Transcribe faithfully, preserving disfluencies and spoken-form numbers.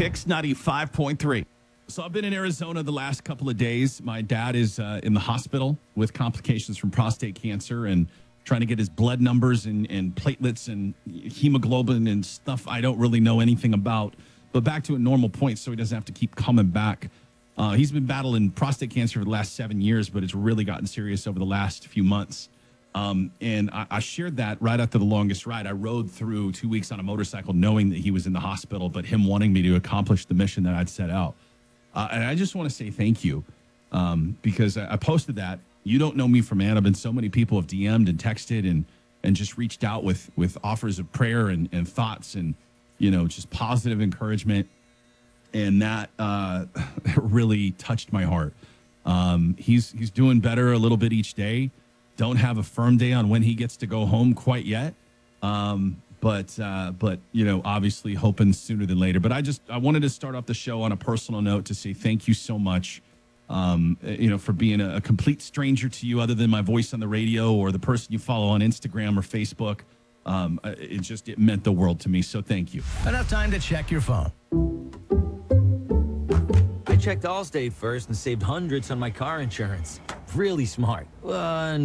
Kicks ninety-five point three. So I've been in Arizona the last couple of days. My dad is uh, in the hospital with complications from prostate cancer and trying to get his blood numbers and, and platelets and hemoglobin and stuff I don't really know anything about, but back to a normal point so he doesn't have to keep coming back. Uh, he's been battling prostate cancer for the last seven years, but it's really gotten serious over the last few months. Um, and I, I shared that right after the longest ride. I rode through two weeks on a motorcycle knowing that he was in the hospital, but him wanting me to accomplish the mission that I'd set out. Uh, and I just want to say thank you um, because I, I posted that. You don't know me from Adam, and so many people have D M'd and texted and and just reached out with with offers of prayer and, and thoughts and, you know, just positive encouragement. And that uh, really touched my heart. Um, he's he's doing better a little bit each day. Don't have a firm day on when he gets to go home quite yet. Um, but, uh, but you know, obviously hoping sooner than later. But I just I wanted to start off the show on a personal note to say thank you so much, um, you know, for being a, a complete stranger to you other than my voice on the radio or the person you follow on Instagram or Facebook. Um, it just it meant the world to me. So thank you. Enough time to check your phone. I checked Allstate first and saved hundreds on my car insurance. Really smart. Uh,